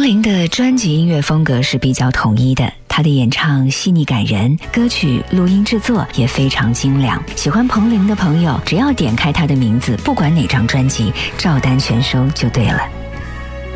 凌的专辑音乐风格是比较统一的，他的演唱细腻感人，歌曲录音制作也非常精良。喜欢彭凌的朋友，只要点开他的名字，不管哪张专辑，照单全收就对了。